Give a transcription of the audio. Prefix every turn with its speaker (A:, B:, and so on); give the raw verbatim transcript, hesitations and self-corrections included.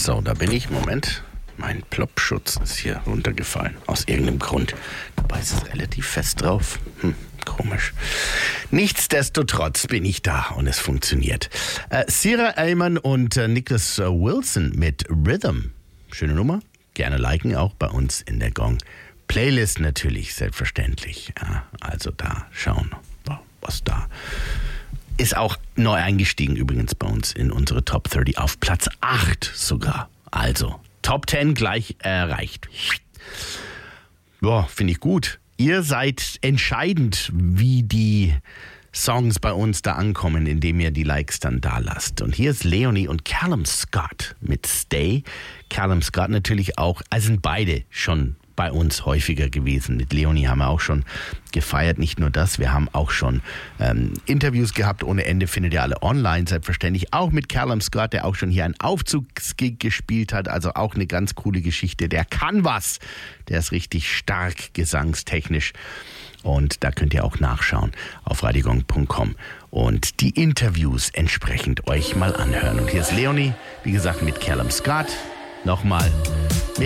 A: So, da bin ich. Moment. Mein Plopschutz ist hier runtergefallen. Aus irgendeinem Grund. Dabei ist es relativ fest drauf. Hm, komisch. Nichtsdestotrotz bin ich da und es funktioniert. Äh, Sierra Eyman und äh, Nicholas äh, Wilson mit Rhythm. Schöne Nummer. Gerne liken, auch bei uns in der Gong Playlist natürlich, selbstverständlich. Ja, also da schauen, was da ist. Auch neu eingestiegen übrigens bei uns in unsere Top dreißig auf Platz acht sogar. Also Top zehn gleich erreicht. Ja, finde ich gut. Ihr seid entscheidend, wie die Songs bei uns da ankommen, indem ihr die Likes dann da lasst. Und hier ist Leonie und Callum Scott mit Stay. Callum Scott natürlich auch, also sind beide schon bei uns häufiger gewesen. Mit Leonie haben wir auch schon gefeiert. Nicht nur das, wir haben auch schon ähm, Interviews gehabt ohne Ende, findet ihr alle online, selbstverständlich. Auch mit Callum Scott, der auch schon hier einen Aufzugsgig gespielt hat. Also auch eine ganz coole Geschichte. Der kann was. Der ist richtig stark gesangstechnisch. Und da könnt ihr auch nachschauen auf radiogong punkt com und die Interviews entsprechend euch mal anhören. Und hier ist Leonie, wie gesagt, mit Callum Scott. Nochmal